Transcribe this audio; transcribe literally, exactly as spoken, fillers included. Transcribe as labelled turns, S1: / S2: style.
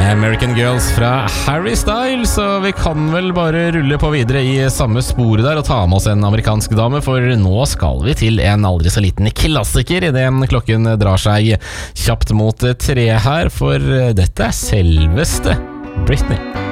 S1: American Girls fra Harry Styles, og vi kan vel bare rulle på videre i samme sporet der og ta med oss en amerikansk dame, for nå skal vi til en aldri så liten klassiker i den klokken drar seg kjapt mot tre her, for dette er selveste Britney.